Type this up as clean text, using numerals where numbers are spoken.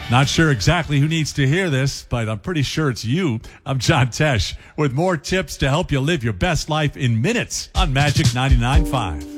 Not sure exactly who needs to hear this, but I'm pretty sure it's you. I'm John Tesh with more tips to help you live your best life in minutes on Magic 99.5.